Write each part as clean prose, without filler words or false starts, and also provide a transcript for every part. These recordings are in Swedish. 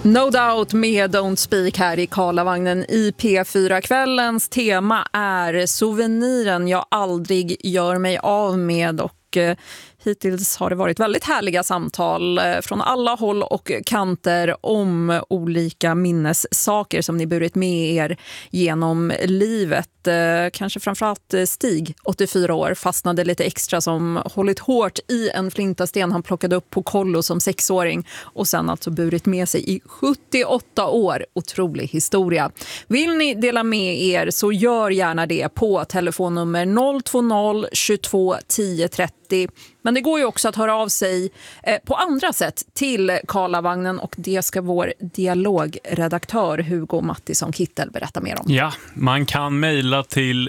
No Doubt med Don't Speak här i Karlavagnen i P4. Kvällens tema är souveniren jag aldrig gör mig av med, och hittills har det varit väldigt härliga samtal från alla håll och kanter om olika minnessaker som ni burit med er genom livet. Kanske framförallt Stig, 84 år, fastnade lite extra som hållit hårt i en flintasten han plockade upp på kollo som 6-åring och sen alltså burit med sig i 78 år. Otrolig historia. Vill ni dela med er så gör gärna det på telefonnummer 020 22 10 30. Men det går ju också att höra av sig på andra sätt till Karlavagnen, och det ska vår dialogredaktör Hugo Mattisson Kittel berätta mer om. Ja, man kan mejla till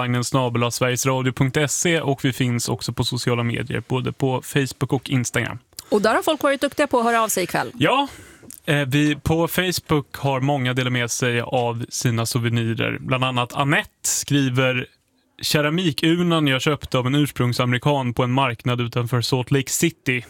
karlavagnen@sverigesradio.se, och vi finns också på sociala medier, både på Facebook och Instagram. Och där har folk varit duktiga på att höra av sig ikväll. Ja, vi på Facebook har många delat med sig av sina souvenirer. Bland annat Annette skriver: keramikunan jag köpte av en ursprungsamerikan på en marknad utanför Salt Lake City.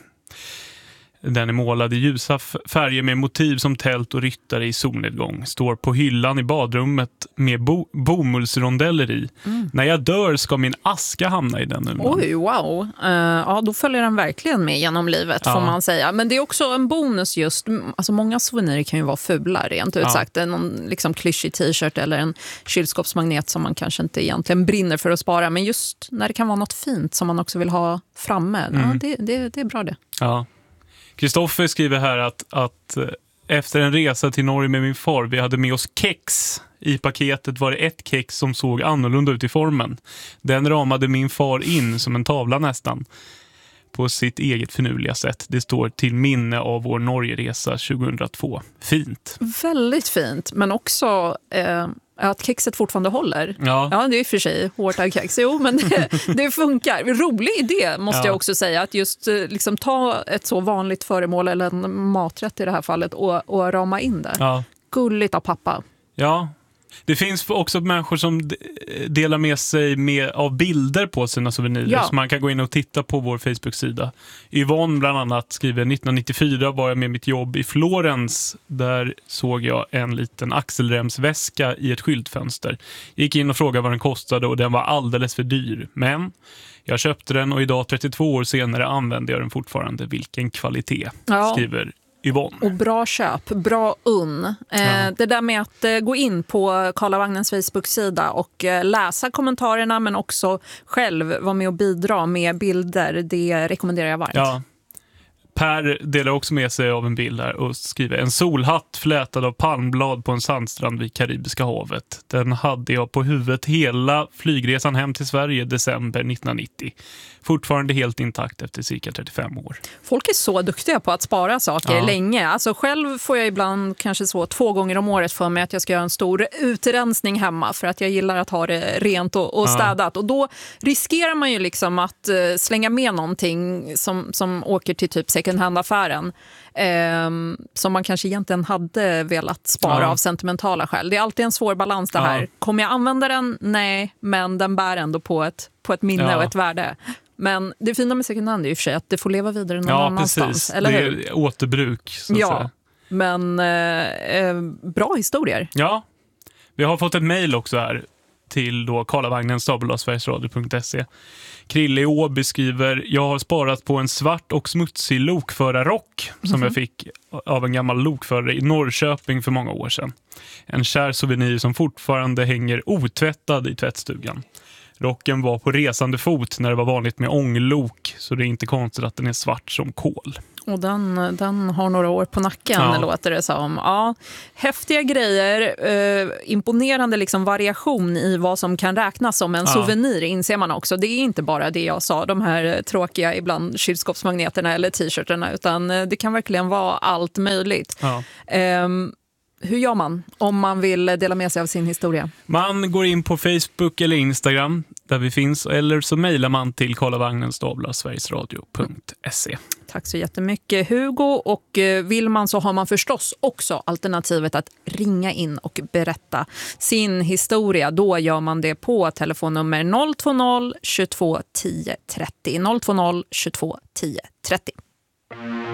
Den är målad i ljusa färger med motiv som tält och ryttare i solnedgång. Står på hyllan i badrummet med bomullsrondeller i. När jag dör ska min aska hamna i den unan. Oj, wow. Ja, då följer den verkligen med genom livet, får man säga. Men det är också en bonus just. Alltså många souvenirer kan ju vara fula, rent ut sagt. Någon liksom klyschig t-shirt eller en kylskåpsmagnet som man kanske inte egentligen brinner för att spara. Men just när det kan vara något fint som man också vill ha framme. Ja, det är bra det. Ja. Kristoffer skriver här att efter en resa till Norge med min far, vi hade med oss kex. I paketet var det ett kex som såg annorlunda ut i formen. Den ramade min far in som en tavla nästan, på sitt eget finurliga sätt. Det står till minne av vår Norgeresa 2002. Fint. Väldigt fint, men också att kexet fortfarande håller. Ja, det är för sig hårt av kex. Jo, men det funkar. Rolig idé, måste jag också säga. Att just liksom ta ett så vanligt föremål, eller en maträtt i det här fallet, och rama in det. Ja. Gulligt av pappa. Ja. Det finns också människor som delar med sig av bilder på sina souvenirer, så man kan gå in och titta på vår Facebook-sida. Yvonne bland annat skriver: 1994 var jag med mitt jobb i Florens. Där såg jag en liten axelremsväska i ett skyltfönster. Gick in och frågade vad den kostade, och den var alldeles för dyr. Men jag köpte den, och idag 32 år senare använder jag den fortfarande. Vilken kvalitet, skriver Yvonne. Och bra köp, bra unn. Det där med att gå in på Karlavagnens Facebook-sida och läsa kommentarerna, men också själv vara med och bidra med bilder, det rekommenderar jag varmt. Ja. Per delar också med sig av en bild här och skriver: en solhatt flätad av palmblad på en sandstrand vid Karibiska havet. Den hade jag på huvudet hela flygresan hem till Sverige december 1990. Fortfarande helt intakt efter cirka 35 år. Folk är så duktiga på att spara saker länge. Alltså själv får jag ibland kanske 2 gånger om året för mig att jag ska göra en stor utrensning hemma, för att jag gillar att ha det rent och städat. Och då riskerar man ju liksom att slänga med någonting som åker till typ second hand-affären. Som man kanske egentligen hade velat spara av sentimentala skäl. Det är alltid en svår balans det här. Kommer jag använda den? Nej, men den bär ändå på ett minne och ett värde. Men det fina med second hand är ju för sig att det får leva vidare någon annanstans. Precis. Eller hur? Det är återbruk, så att säga. Men bra historier. Ja, vi har fått ett mejl också här till karlavagnen@sverigesradio.se. Krille i Åby skriver: jag har sparat på en svart och smutsig lokförarrock som jag fick av en gammal lokförare i Norrköping för många år sedan. En kär souvenir som fortfarande hänger otvättad i tvättstugan. Rocken var på resande fot när det var vanligt med ånglok, så det är inte konstigt att den är svart som kol. Och den har några år på nacken, låter det som. Ja, häftiga grejer, imponerande liksom variation i vad som kan räknas som en souvenir, inser man också. Det är inte bara det jag sa, de här tråkiga ibland kylskåpsmagneterna eller t-shirterna, utan det kan verkligen vara allt möjligt. Ja. Hur gör man om man vill dela med sig av sin historia? Man går in på Facebook eller Instagram där vi finns, eller så mejlar man till karlavagnen@sverigesradio.se. Tack så jättemycket Hugo, och vill man så har man förstås också alternativet att ringa in och berätta sin historia. Då gör man det på telefonnummer 020 22 10 30. 020 22 10 30.